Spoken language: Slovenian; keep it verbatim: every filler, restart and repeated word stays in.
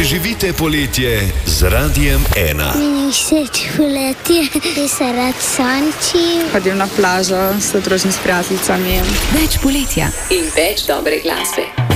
Preživite poletje z Radiem ena. Meni všeč poletje, ki se rad sonči. Hodim na plažo s družnim s prijateljicami. Več poletja in več dobre glasbe.